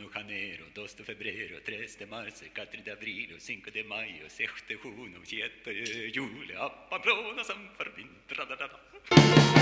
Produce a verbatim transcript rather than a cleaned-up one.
uno janeiro, dos de febrero, tres de marzo, quattro de abril, cinco de maio, sette de junio, siete de juli, a Pamplona, San Fermín,